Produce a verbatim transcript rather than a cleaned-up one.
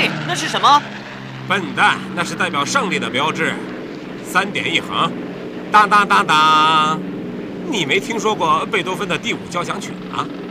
哎，那是什么？ 笨蛋，那是代表胜利的标志，三点一横，当当当当。你没听说过贝多芬的第五交响曲吗？